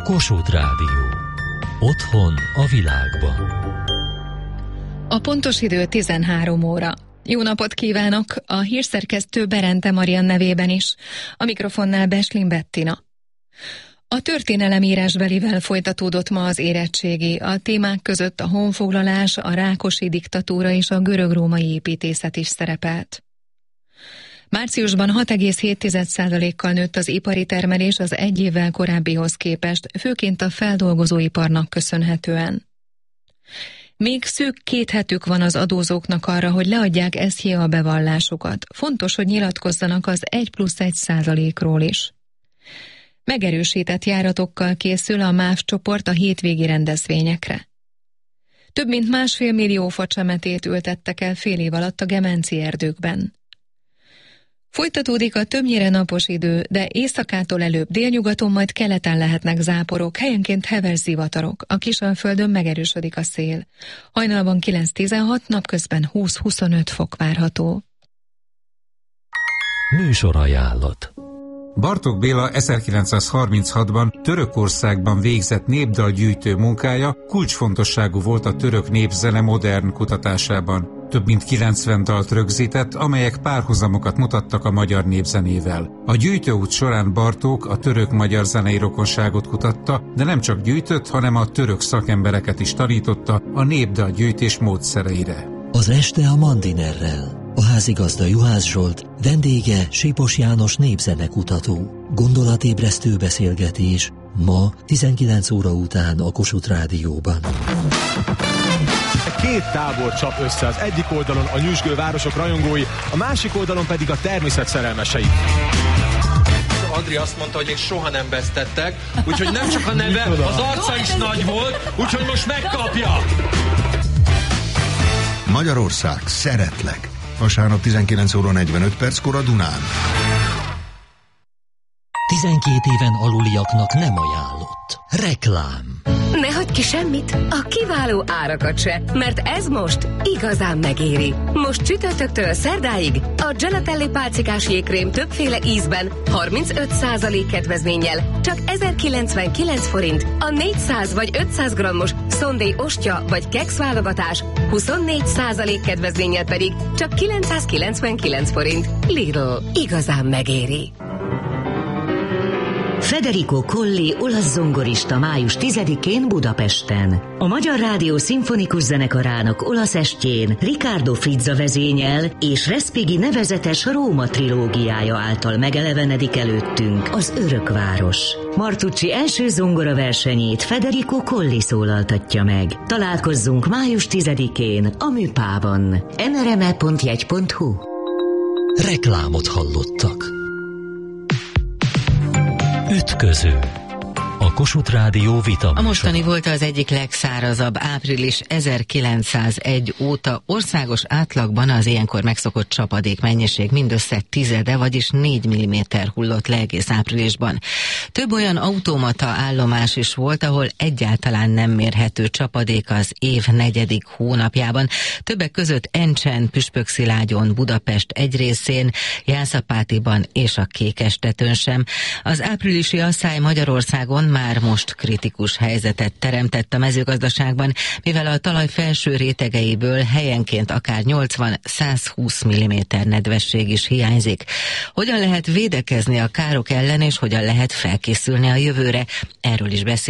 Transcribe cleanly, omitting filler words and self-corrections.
Kossuth Rádió. Otthon a világban. A pontos idő 13 óra. Jó napot kívánok! A hírszerkesztő Berente Marian nevében is. A mikrofonnál Beslin Bettina. A történelemírásbelivel folytatódott ma az érettségi. A témák között a honfoglalás, a rákosi diktatúra és a görög-római építészet is szerepelt. Márciusban 6,7%-kal nőtt az ipari termelés az egy évvel korábbihoz képest, főként a feldolgozóiparnak köszönhetően. Még szűk 2 hetük van az adózóknak arra, hogy leadják SZIA bevallásukat. Fontos, hogy nyilatkozzanak az 1+1%-ról is. Megerősített járatokkal készül a MÁV csoport a hétvégi rendezvényekre. Több mint 1,5 millió facsemetét ültettek el fél év alatt a gemenci erdőkben. Folytatódik a többnyire napos idő, de északától előbb délnyugaton, majd keleten lehetnek záporok, helyenként heves zivatarok. A Kisalföldön megerősödik a szél. Hajnalban 9-16, napközben 20-25 fok várható. Műsorajánlat. Bartók Béla 1936-ban Törökországban végzett népdalgyűjtő munkája kulcsfontosságú volt a török népzene modern kutatásában. Több mint 90 dalt rögzített, amelyek párhuzamokat mutattak a magyar népzenével. A gyűjtőút során Bartók a török-magyar zenei rokonságot kutatta, de nem csak gyűjtött, hanem a török szakembereket is tanította a népdalgyűjtés módszereire. Az este a Mandinerrel. A házigazda Juhász Zsolt, vendége Sipos János népzenekutató. Gondolatébresztő beszélgetés ma 19 óra után a Kossuth Rádióban. 2 tábor csap össze, az egyik oldalon a nyüzsgő városok rajongói, a másik oldalon pedig a természet szerelmesei. Andri azt mondta, hogy még soha nem vesztettek, úgyhogy nem csak a neve, az arca is nagy volt, úgyhogy most megkapja! Magyarország, szeretlek! Vasárnap 19 óra 45 perckor a Dunán. 12 éven aluliaknak nem ajánlott. Reklám. Ne hagyd ki semmit, a kiváló árakat se, mert ez most igazán megéri. Most csütörtöktől szerdáig a Gelatelli pálcikás jégkrém többféle ízben 35% kedvezménnyel csak 1099 forint, a 400 vagy 500 grammos szondély ostya vagy keksz válogatás 24% kedvezménnyel pedig csak 999 forint. Lidl, igazán megéri. Federico Colli olasz zongorista május 10-én Budapesten. A Magyar Rádió Szimfonikus Zenekarának olasz estjén Riccardo Frizza vezényel és Respighi nevezetes Róma trilógiája által megelevenedik előttünk az Örökváros. Martucci első zongoraversenyét Federico Colli szólaltatja meg. Találkozzunk május 10-én a Műpában. nrme.jegy.hu. Reklámot hallottak. Ütköző. A Kossuth Rádió vita. A mostani volt az egyik legszárazabb április 1901 óta. Országos átlagban az ilyenkor megszokott csapadék mennyiség mindössze 10-e, vagyis 4 mm hullott le egész áprilisban. Több olyan automata állomás is volt, ahol egyáltalán nem mérhető csapadék az év 4. hónapjában. Többek között Encsen, Püspökszilágyon, Budapest egy részén, Jászapátiban és a Kékestetőn sem. Az áprilisi asszály Magyarországon már most kritikus helyzetet teremtett a mezőgazdaságban, mivel a talaj felső rétegeiből helyenként akár 80-120 mm nedvesség is hiányzik. Hogyan lehet védekezni a károk ellen, és hogyan lehet felkészülni a jövőre? Erről is beszél